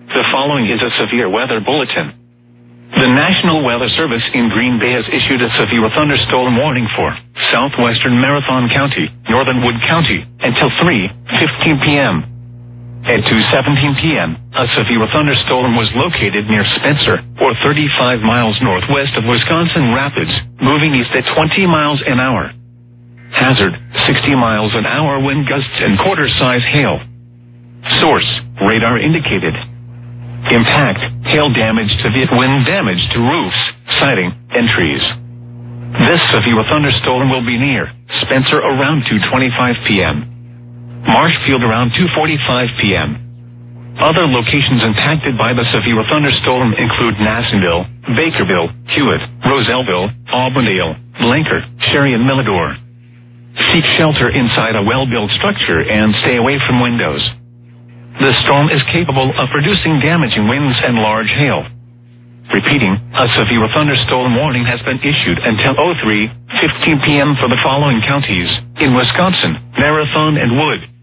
The following is a severe weather bulletin. The National Weather Service in Green Bay has issued a severe thunderstorm warning for southwestern Marathon County, northern Wood County, until 3:15 p.m. At 2:17 p.m., a severe thunderstorm was located near Spencer, or 35 miles northwest of Wisconsin Rapids, moving east at 20 miles an hour. Hazard, 60 miles an hour wind gusts and quarter-size hail. Source, radar indicated. Impact, hail damage to wind damage to roofs, siding, and trees. This severe thunderstorm will be near Spencer around 2:25 p.m. Marshfield around 2:45 p.m. Other locations impacted by the severe thunderstorm include Nassonville, Bakerville, Hewitt, Roselleville, Auburndale, Blanker, Sherry, and Milladore. Seek shelter inside a well-built structure and stay away from windows. The storm is capable of producing damaging winds and large hail. Repeating, a severe thunderstorm warning has been issued until 3:15 p.m. for the following counties in Wisconsin: Marathon and Wood.